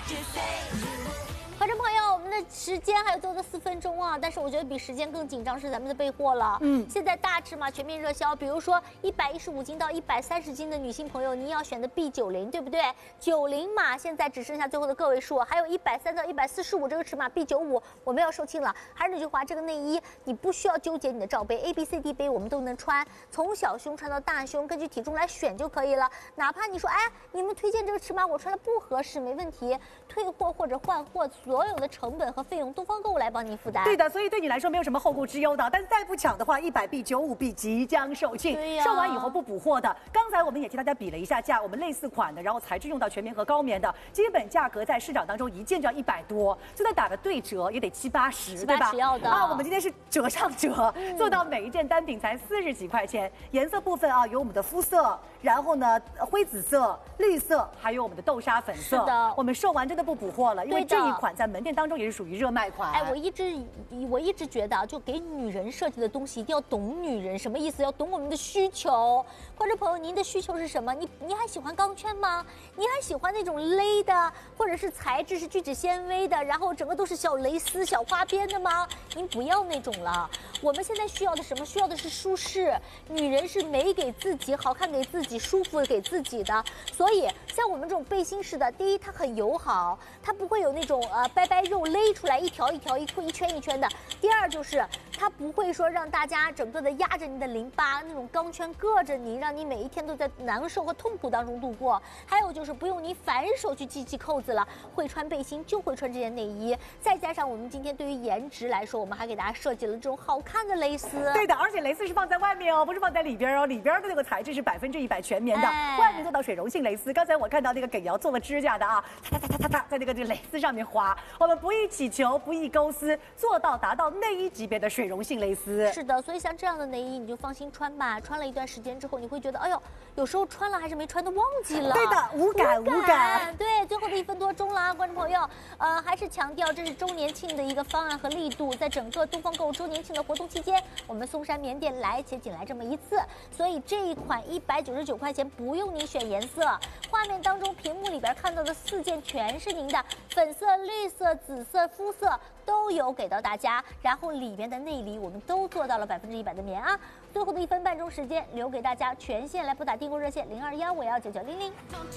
观众朋友，我们的时间还有最后的4分钟啊，但是我觉得比时间更紧张是咱们的备货了。现在大尺码全面热销，比如说115斤到130斤的女性朋友，你要选的 B90，对不对？90码现在只剩下最后的个位数，还有130到145这个尺码 B95，我们要售罄了。还是那句话，这个内衣你不需要纠结你的罩杯 ，ABCD 杯我们都能穿，从小胸穿到大胸，根据体重来选就可以了。哪怕你说，哎，你们推荐这个尺码我穿了不合适，没问题，退货或者换货。所有的成本和费用，东方购物来帮你负担。 对的，所以对你来说没有什么后顾之忧的。但是再不抢的话，100B 95B 即将售罄，售完以后不补货的。刚才我们也替大家比了一下价，我们类似款的，然后材质用到全棉和高棉的，基本价格在市场当中一件就要100多，就算打个对折也得70、80，对吧？ 要的啊，我们今天是折上折，做到每一件单品才40几块钱。颜色部分啊，有我们的肤色，然后呢灰紫色、绿色，还有我们的豆沙粉色。 是的， 我们售完真的不补货了，因为这一款在门店当中也是属于热卖款。 哎，我一直觉得啊，就给女人设计的东西一定要懂女人，什么意思？要懂我们的需求。观众朋友，您的需求是什么？你还喜欢钢圈吗？你还喜欢那种勒的，或者是材质是聚酯纤维的，然后整个都是小蕾丝、小花边的吗？您不要那种了。我们现在需要的什么？需要的是舒适。女人是美给自己，好看给自己，舒服给自己的。所以像我们这种背心式的，第一它很友好，它不会有那种掰肉勒出来一条一条、一圈一圈的。第二就是它不会说让大家整个的压着你的淋巴，那种钢圈硌着你，让你每一天都在难受和痛苦当中度过。还有就是不用你反手去系扣子了，会穿背心就会穿这件内衣。再加上我们今天对于颜值来说，我们还给大家设计了这种好看的蕾丝。 对的，而且蕾丝是放在外面哦，不是放在里边哦。里边的那个材质是100%全棉的，外面做到水溶性蕾丝。刚才我看到那个耿瑶做了指甲的啊，哒，在那个蕾丝上面划。我们不易起球，不易勾丝，做到达到内衣级别的水溶性蕾丝。 是的，所以像这样的内衣你就放心穿吧。穿了一段时间之后，你会觉得，哎呦，有时候穿了还是没穿的忘记了。 对的，无感。 对，最后的1分多钟了，观众朋友，还是强调这是周年庆的一个方案和力度，在整个东方购物周年庆的活动期间，我们松山棉店来且仅来这么一次，所以这一款199块钱不用你选颜色，画面当中屏幕里边看到的4件全是您的，粉色、绿色、紫色、肤色都有给到大家，然后里面的内里我们都做到了100%的棉啊。最后的1分半钟时间留给大家，全线来拨打订购热线0215199900。